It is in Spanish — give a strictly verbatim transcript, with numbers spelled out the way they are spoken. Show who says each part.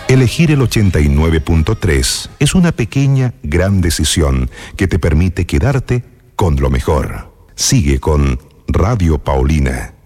Speaker 1: Elegir el ochenta y nueve punto tres es una pequeña, gran decisión que te permite quedarte con lo mejor. Sigue con Radio Paulina.